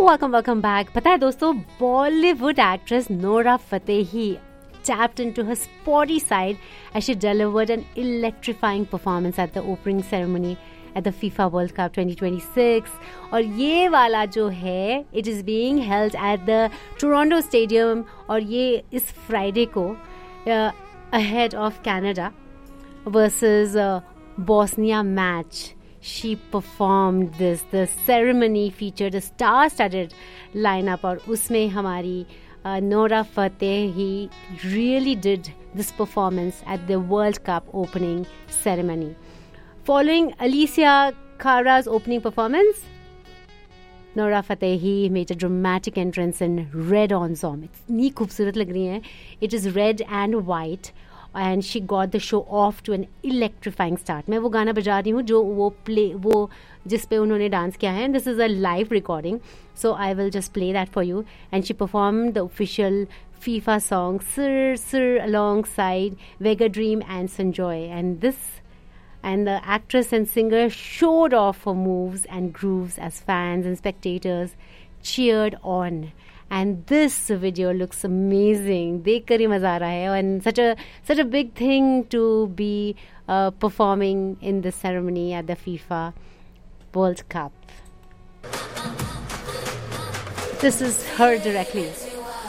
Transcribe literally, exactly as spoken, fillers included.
Welcome, welcome back. पता है दोस्तों, Bollywood actress Nora Fatehi tapped into her sporty side as she delivered an electrifying performance at the opening ceremony at the FIFA World Cup twenty twenty-six. और ये वाला जो है, it is being held at the Toronto Stadium और ये इस Friday को uh, ahead of Canada versus uh, Bosnia match. She performed this. The ceremony featured a star-studded lineup और उसमें हमारी uh, Nora Fatehi really did this performance at the World Cup opening ceremony. Following Alicia Cara's opening performance, Nora Fatehi made a dramatic entrance in red ensemble. इतनी खूबसूरत लग रही है. It is red and white. And she got the show off to an electrifying start. मैं वो गाना बजा रही हूँ जो वो play वो जिस पे उन्होंने डांस किया है. And this is a live recording, so I will just play that for you. And she performed the official FIFA song Sir Sir alongside Vega Dream and Sanjoy. And this and the actress and singer showed off her moves and grooves as fans and spectators cheered on. And this video looks amazing. देख कर ही मज़ा आ रहा है. And such a such a big thing to be uh, performing in the ceremony at the FIFA World Cup. This is her directly.